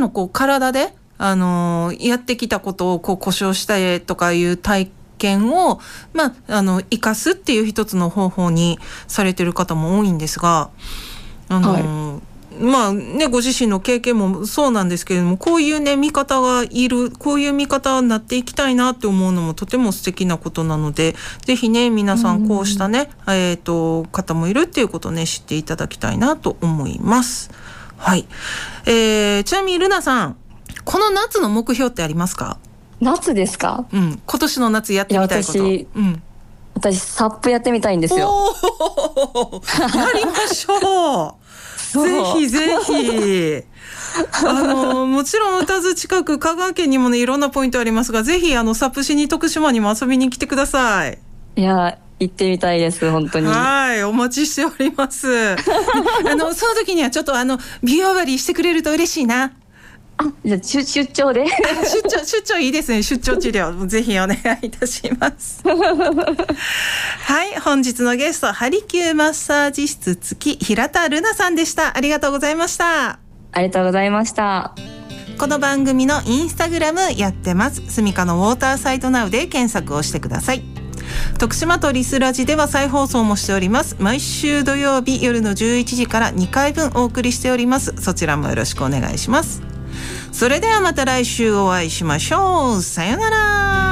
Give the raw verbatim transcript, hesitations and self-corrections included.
のこう体で、あのー、やってきたことをこう故障したいとかいう体験を、まあ、あの生かすっていう一つの方法にされてる方も多いんですが、あのーはいまあね、ご自身の経験もそうなんですけれども、こういうね見方がいる、こういう見方になっていきたいなって思うのもとても素敵なことなので、ぜひね皆さんこうしたね、うん、えーと方もいるっていうことをね知っていただきたいなと思います。はい、えー、ちなみにルナさん、この夏の目標ってありますか？ 夏ですか？ うん、今年の夏やってみたいこと。いや私、うん、 私サップやってみたいんですよ。 おーやりましょうぜひぜひあのもちろん宇多津近く香川県にもねいろんなポイントありますが、ぜひあのサップしに徳島にも遊びに来てください。 いや行ってみたいです本当に。 はいお待ちしておりますあのその時にはちょっとあの美容割りしてくれると嬉しいな。 あじゃあ出, 出張で出張出張いいですね。出張治療ぜひお願いいたしますはい本日のゲストハリキューマッサージ室付き平田ルナさんでした。ありがとうございました。 ありがとうございました。 この番組のインスタグラムやってます。スミカのウォーターサイトナウで検索をしてください。徳島とリスラジでは再放送もしております。毎週土曜日夜のじゅういちじからにかいぶんお送りしております。そちらもよろしくお願いします。それではまた来週お会いしましょう。さよなら。